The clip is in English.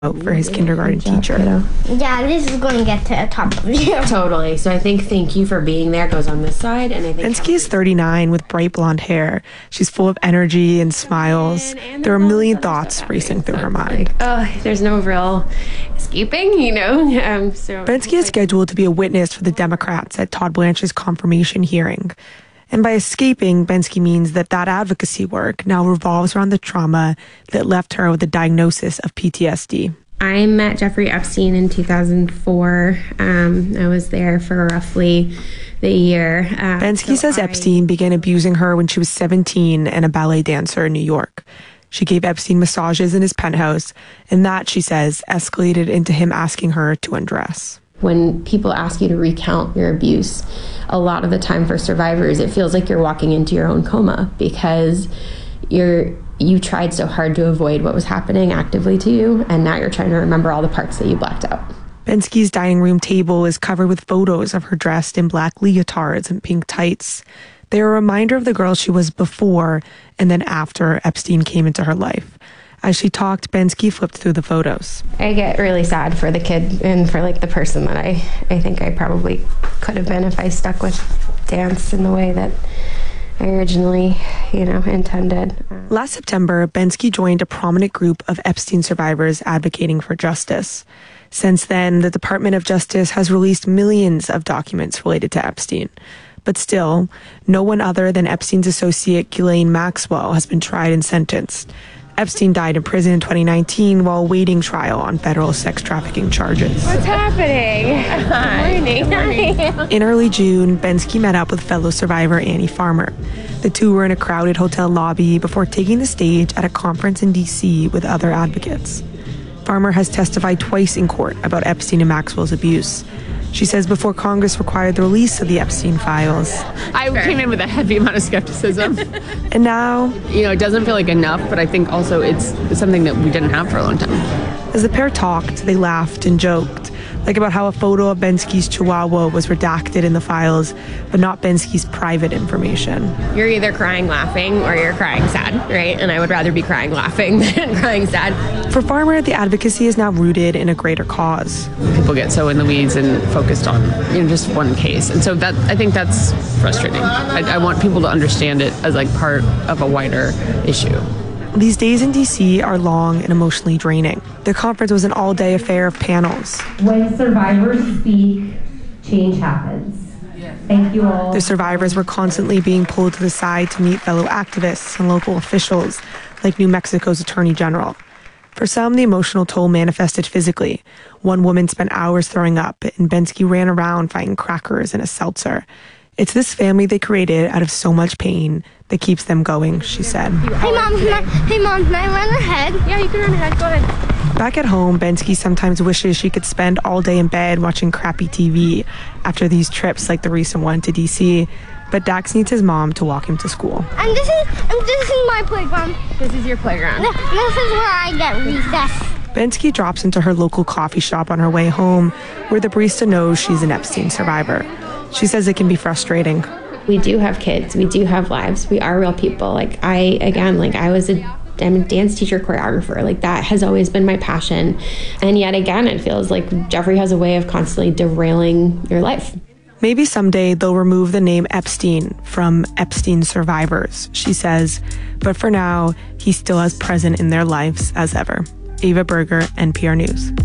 for his kindergarten teacher. Yeah, this is going to get to the top of you. Totally. So I think thank you for being there goes on this side. And I think Bensky is 39 with bright blonde hair. She's full of energy and smiles. There are a million thoughts racing through her mind. There's no real escaping, Bensky is scheduled to be a witness for the Democrats at Todd Blanche's confirmation hearing. And by escaping, Bensky means that advocacy work now revolves around the trauma that left her with a diagnosis of PTSD. I met Jeffrey Epstein in 2004. I was there for roughly the year. Bensky says Epstein began abusing her when she was 17 and a ballet dancer in New York. She gave Epstein massages in his penthouse, and that, she says, escalated into him asking her to undress. When people ask you to recount your abuse, a lot of the time for survivors, it feels like you're walking into your own coma because you tried so hard to avoid what was happening actively to you, and now you're trying to remember all the parts that you blacked out. Bensky's dining room table is covered with photos of her dressed in black leotards and pink tights. They're a reminder of the girl she was before and then after Epstein came into her life. As she talked, Bensky flipped through the photos. I get really sad for the kid and for the person that I think I probably could have been if I stuck with dance in the way that I originally, intended. Last September, Bensky joined a prominent group of Epstein survivors advocating for justice. Since then, the Department of Justice has released millions of documents related to Epstein. But still, no one other than Epstein's associate Ghislaine Maxwell has been tried and sentenced. Epstein died in prison in 2019 while awaiting trial on federal sex trafficking charges. What's happening? Good morning. In early June, Bensky met up with fellow survivor Annie Farmer. The two were in a crowded hotel lobby before taking the stage at a conference in D.C. with other advocates. Farmer has testified twice in court about Epstein and Maxwell's abuse. She says before Congress required the release of the Epstein files. I came in with a heavy amount of skepticism. And now, it doesn't feel like enough, but I think also it's something that we didn't have for a long time. As the pair talked, they laughed and joked, like about how a photo of Bensky's chihuahua was redacted in the files, but not Bensky's private information. You're either crying laughing or you're crying sad, right? And I would rather be crying laughing than crying sad. For Farmer, the advocacy is now rooted in a greater cause. People get so in the weeds and focused on just one case. And so I think that's frustrating. I want people to understand it as part of a wider issue. These days in D.C. are long and emotionally draining. The conference was an all-day affair of panels. When survivors speak, change happens. Thank you all. The survivors were constantly being pulled to the side to meet fellow activists and local officials, like New Mexico's Attorney General. For some, the emotional toll manifested physically. One woman spent hours throwing up, and Bensky ran around finding crackers and a seltzer. It's this family they created out of so much pain that keeps them going, she said. Hey, Mom, can I run ahead? Yeah, you can run ahead. Go ahead. Back at home, Bensky sometimes wishes she could spend all day in bed watching crappy TV after these trips like the recent one to D.C., but Dax needs his mom to walk him to school. And this is my playground. This is your playground. This is where I get recess. Bensky drops into her local coffee shop on her way home, where the barista knows she's an Epstein survivor. She says it can be frustrating. We do have kids. We do have lives. We are real people. I'm a dance teacher, choreographer. That has always been my passion. And yet again, it feels like Jeffrey has a way of constantly derailing your life. Maybe someday they'll remove the name Epstein from Epstein survivors, she says. But for now, he's still as present in their lives as ever. Ava Berger, NPR News.